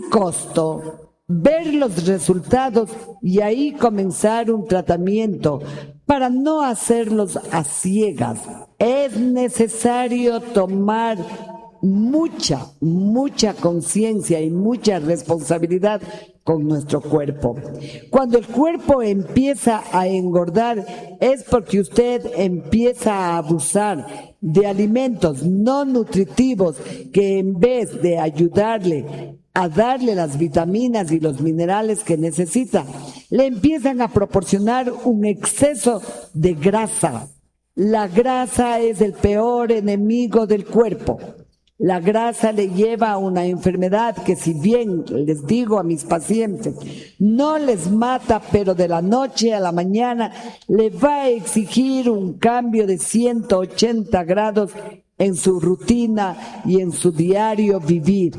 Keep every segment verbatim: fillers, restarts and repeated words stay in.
un costo ver los resultados y ahí comenzar un tratamiento para no hacerlos a ciegas. Es necesario tomar mucha, mucha conciencia y mucha responsabilidad con nuestro cuerpo. Cuando el cuerpo empieza a engordar es porque usted empieza a abusar de alimentos no nutritivos que en vez de ayudarle a darle las vitaminas y los minerales que necesita, le empiezan a proporcionar un exceso de grasa. La grasa es el peor enemigo del cuerpo. La grasa le lleva a una enfermedad que, si bien les digo a mis pacientes, no les mata, pero de la noche a la mañana le va a exigir un cambio de ciento ochenta grados en su rutina y en su diario vivir.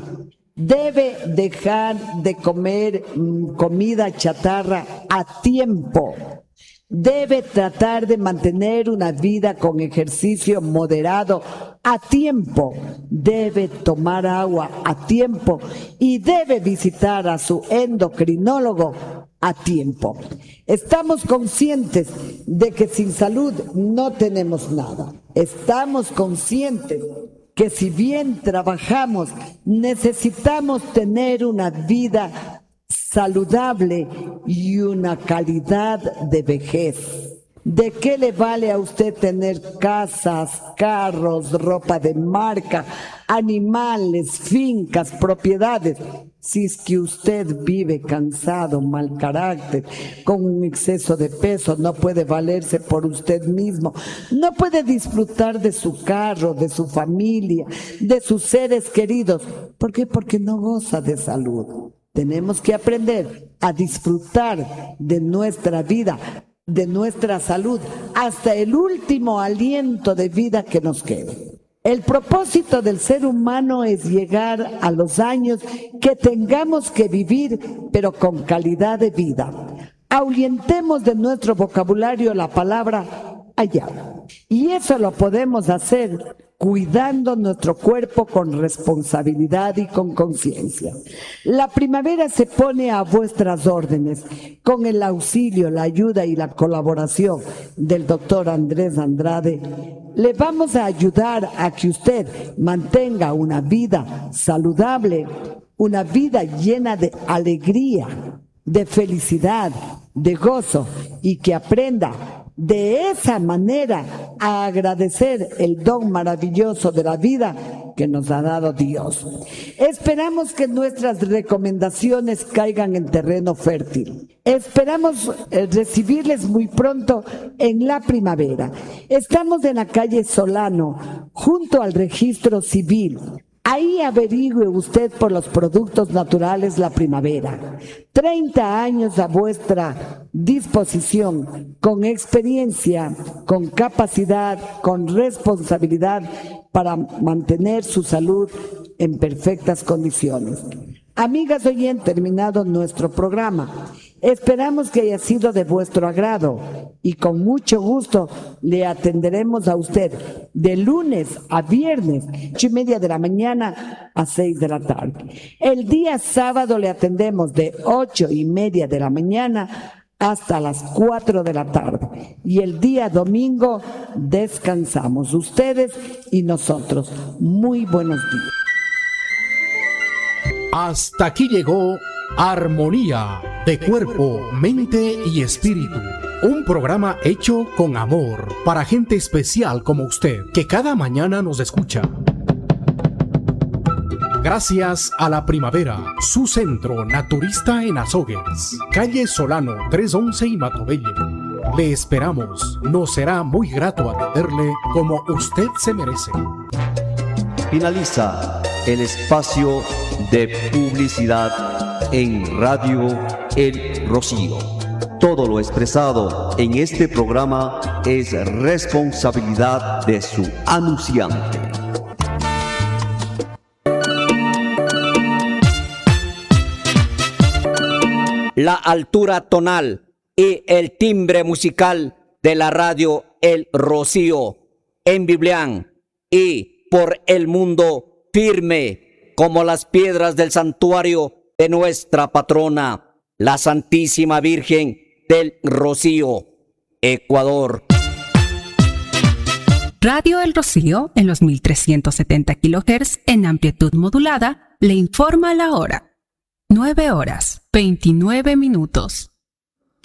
Debe dejar de comer comida chatarra a tiempo. Debe tratar de mantener una vida con ejercicio moderado a tiempo. Debe tomar agua a tiempo y debe visitar a su endocrinólogo a tiempo. Estamos conscientes de que sin salud no tenemos nada. Estamos conscientes que si bien trabajamos, necesitamos tener una vida saludable y una calidad de vejez. ¿De qué le vale a usted tener casas, carros, ropa de marca, animales, fincas, propiedades, si es que usted vive cansado, mal carácter, con un exceso de peso, no puede valerse por usted mismo, no puede disfrutar de su carro, de su familia, de sus seres queridos? ¿Por qué? Porque no goza de salud. Tenemos que aprender a disfrutar de nuestra vida, de nuestra salud, hasta el último aliento de vida que nos quede. El propósito del ser humano es llegar a los años que tengamos que vivir, pero con calidad de vida. Ahuyentemos de nuestro vocabulario la palabra allá. Y eso lo podemos hacer cuidando nuestro cuerpo con responsabilidad y con conciencia. La primavera se pone a vuestras órdenes con el auxilio, la ayuda y la colaboración del doctor Andrés Andrade. Le vamos a ayudar a que usted mantenga una vida saludable, una vida llena de alegría, de felicidad, de gozo, y que aprenda de esa manera a agradecer el don maravilloso de la vida que nos ha dado Dios. Esperamos que nuestras recomendaciones caigan en terreno fértil. Esperamos recibirles muy pronto en la primavera. Estamos en la calle Solano, junto al registro civil. Ahí averigüe usted por los productos naturales La Primavera. treinta años a vuestra disposición, con experiencia, con capacidad, con responsabilidad para mantener su salud en perfectas condiciones. Amigas, hoy han terminado nuestro programa. Esperamos que haya sido de vuestro agrado y con mucho gusto le atenderemos a usted de lunes a viernes, ocho y media de la mañana a seis de la tarde. El día sábado le atendemos de ocho y media de la mañana hasta las cuatro de la tarde. Y el día domingo descansamos, ustedes y nosotros. Muy buenos días. Hasta aquí llegó Armonía de Cuerpo, Mente y Espíritu. Un programa hecho con amor para gente especial como usted, que cada mañana nos escucha. Gracias a La Primavera, su centro naturista en Azogues, calle Solano trescientos once y Matobelle. Le esperamos, nos será muy grato atenderle como usted se merece. Finaliza el espacio de publicidad en Radio El Rocío. Todo lo expresado en este programa es responsabilidad de su anunciante. La altura tonal y el timbre musical de la radio El Rocío en Biblián y por el mundo, firme como las piedras del santuario de nuestra patrona, la Santísima Virgen del Rocío, Ecuador. Radio El Rocío, en los mil trescientos setenta kilohertz en amplitud modulada, le informa la hora. nueve horas, veintinueve minutos.